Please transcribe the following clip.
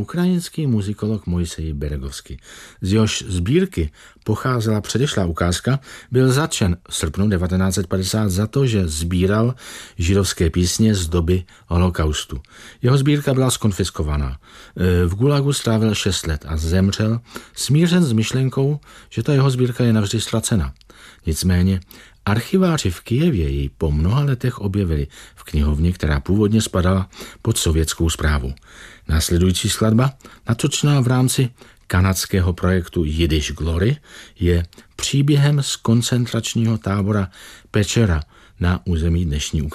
ukrajinský muzikolog Mojsej Beregovský. Z jehož sbírky pocházela předešlá ukázka, byl zatčen v srpnu 1950 za to, že sbíral židovské písně z doby holokaustu. Jeho sbírka byla zkonfiskovaná. V Gulagu strávil 6 let a zemřel smířen s myšlenkou, že ta jeho sbírka je navždy ztracena. Nicméně archiváři v Kyjevě ji po mnoha letech objevili v knihovně, která původně spadala pod sovětskou správu. Následující skladba, natočená v rámci kanadského projektu Yiddish Glory, je příběhem z koncentračního tábora Pečera na území dnešní Ukrajiny.